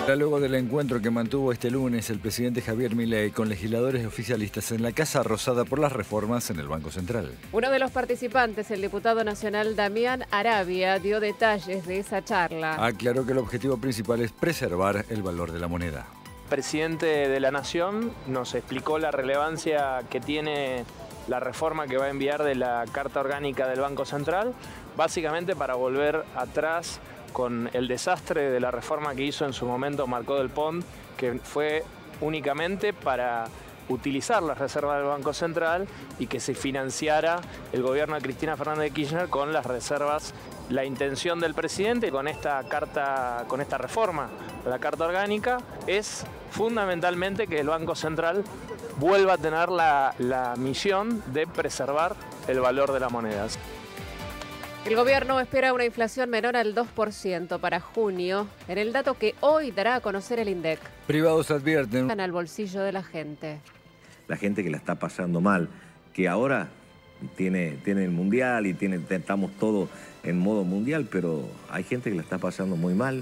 Luego del encuentro que mantuvo este lunes el presidente Javier Milei con legisladores oficialistas en la Casa Rosada por las reformas en el Banco Central. Uno de los participantes, el diputado nacional Damián Arabia, dio detalles de esa charla. Aclaró que el objetivo principal es preservar el valor de la moneda. El presidente de la Nación nos explicó la relevancia que tiene la reforma que va a enviar de la Carta Orgánica del Banco Central, básicamente para volver atrás con el desastre de la reforma que hizo en su momento Marcó del Pont, que fue únicamente para utilizar las reservas del Banco Central y que se financiara el gobierno de Cristina Fernández de Kirchner con las reservas. La intención del presidente con esta reforma de la Carta Orgánica es fundamentalmente que el Banco Central vuelva a tener la misión de preservar el valor de las monedas. El gobierno espera una inflación menor al 2% para junio, en el dato que hoy dará a conocer el INDEC. Privados advierten Al bolsillo de la gente. La gente que la está pasando mal, que ahora tiene el mundial y estamos todos en modo mundial, pero hay gente que la está pasando muy mal.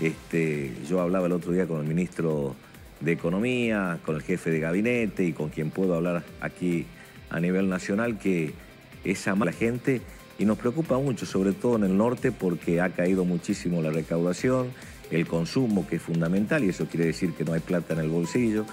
Yo hablaba el otro día con el ministro de Economía, con el jefe de gabinete y con quien puedo hablar aquí a nivel nacional, que esa mala gente, y nos preocupa mucho, sobre todo en el norte, porque ha caído muchísimo la recaudación, el consumo, que es fundamental, y eso quiere decir que no hay plata en el bolsillo.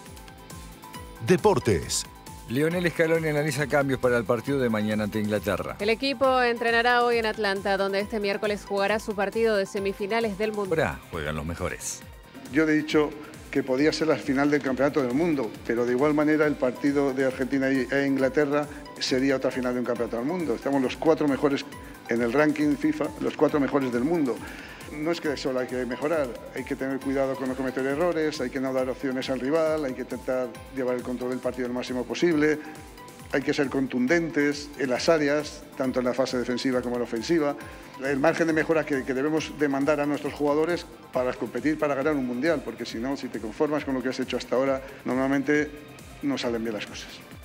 Deportes. Lionel Scaloni analiza cambios para el partido de mañana ante Inglaterra. El equipo entrenará hoy en Atlanta, donde este miércoles jugará su partido de semifinales del Mundial. Ahora juegan los mejores. Yo he dicho que podía ser la final del Campeonato del Mundo, pero de igual manera el partido de Argentina e Inglaterra sería otra final de un Campeonato del Mundo. Estamos los 4 mejores en el ranking FIFA, los 4 mejores del mundo. No es que solo hay que mejorar, hay que tener cuidado con no cometer errores, hay que no dar opciones al rival, hay que intentar llevar el control del partido lo máximo posible, hay que ser contundentes en las áreas, tanto en la fase defensiva como en la ofensiva. El margen de mejora que debemos demandar a nuestros jugadores para competir, para ganar un mundial, porque si no, si te conformas con lo que has hecho hasta ahora, normalmente no salen bien las cosas.